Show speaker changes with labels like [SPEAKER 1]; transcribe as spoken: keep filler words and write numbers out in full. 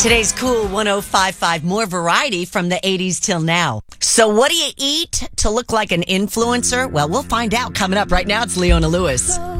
[SPEAKER 1] Today's Cool one oh five point five, more variety from the eighties till now. So what do you eat to look like an influencer? Well, we'll find out coming up. Right now, it's Leona Lewis.